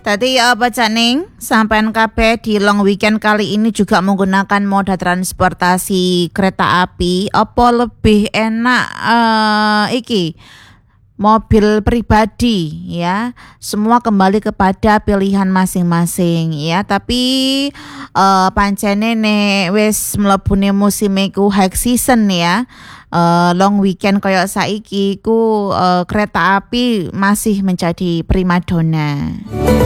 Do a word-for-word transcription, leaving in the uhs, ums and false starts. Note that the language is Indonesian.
Tadi ya apa Caning, sampean kabeh di long weekend kali ini juga menggunakan moda transportasi kereta api. Apa lebih enak eh, iki mobil pribadi ya? Semua kembali kepada pilihan masing-masing ya. Tapi eh, pancene nek wis mlebune musim iku high season ya. Eh, long weekend koyo saiki ku eh, kereta api masih menjadi primadona.